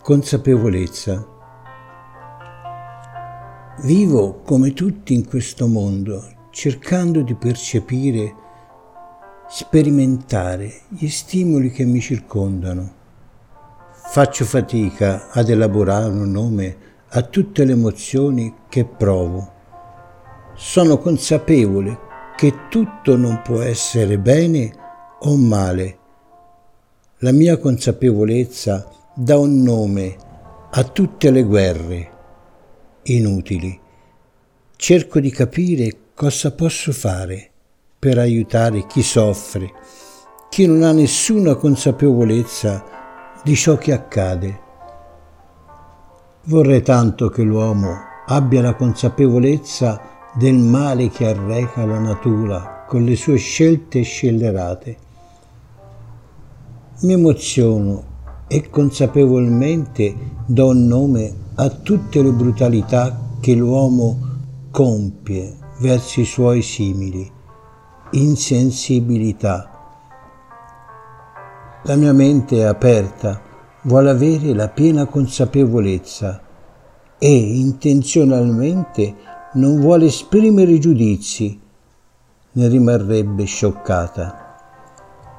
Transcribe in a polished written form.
Consapevolezza. Vivo come tutti in questo mondo, cercando di percepire, sperimentare gli stimoli che mi circondano. Faccio fatica ad elaborare un nome a tutte le emozioni che provo. Sono consapevole che tutto non può essere bene o male. La mia consapevolezza dà un nome a tutte le guerre inutili. Cerco di capire cosa posso fare per aiutare chi soffre, chi non ha nessuna consapevolezza di ciò che accade. Vorrei tanto che l'uomo abbia la consapevolezza del male che arreca la natura con le sue scelte scellerate. Mi emoziono e consapevolmente do un nome a tutte le brutalità che l'uomo compie verso i suoi simili. Insensibilità. La mia mente è aperta, vuole avere la piena consapevolezza e intenzionalmente non vuole esprimere giudizi, ne rimarrebbe scioccata.